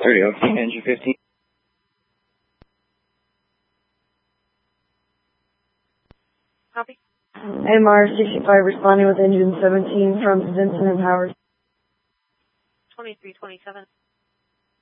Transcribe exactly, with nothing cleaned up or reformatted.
Radio, engine fifteen. Copy. M R sixty-five responding with engine seventeen from Vincent and Howard. twenty-three twenty-seven.